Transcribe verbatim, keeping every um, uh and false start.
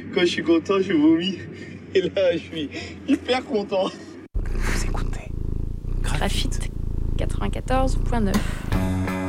Quand je suis content, je vomis. Et là, je suis hyper content. Vous écoutez Graphite quatre-vingt-quatorze point neuf.